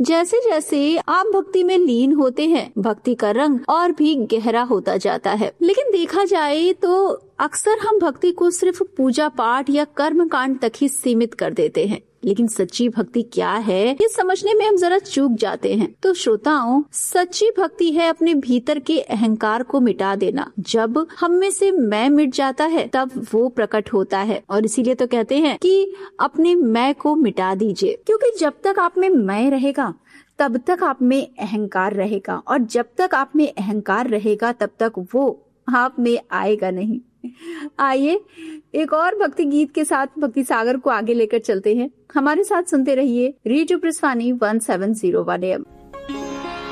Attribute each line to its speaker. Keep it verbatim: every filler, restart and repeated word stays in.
Speaker 1: जैसे जैसे आप भक्ति में लीन होते हैं, भक्ति का रंग और भी गहरा होता जाता है। लेकिन देखा जाए तो अक्सर हम भक्ति को सिर्फ पूजा पाठ या कर्म कांड तक ही सीमित कर देते हैं। लेकिन सच्ची भक्ति क्या है, ये समझने में हम जरा चूक जाते हैं। तो श्रोताओं, सच्ची भक्ति है अपने भीतर के अहंकार को मिटा देना। जब हम में से मैं मिट जाता है तब वो प्रकट होता है, और इसीलिए तो कहते हैं कि अपने मैं को मिटा दीजिए, क्योंकि जब तक आप में मैं रहेगा तब तक आप में अहंकार रहेगा, और जब तक आप में अहंकार रहेगा तब तक वो आप में आएगा नहीं। आइए एक और भक्ति गीत के साथ भक्ति सागर को आगे लेकर चलते हैं। हमारे साथ सुनते रहिए radio प्रस्थानी one seven zero one M.